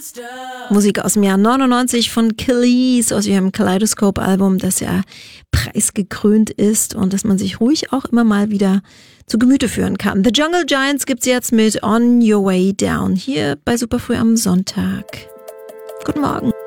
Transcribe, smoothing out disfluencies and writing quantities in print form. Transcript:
Musik aus dem Jahr 99 von Kelis aus ihrem Kaleidoscope-Album, das ja preisgekrönt ist und das man sich ruhig auch immer mal wieder zu Gemüte führen kann. The Jungle Giants gibt's jetzt mit On Your Way Down hier bei Superfrüh am Sonntag. Guten Morgen.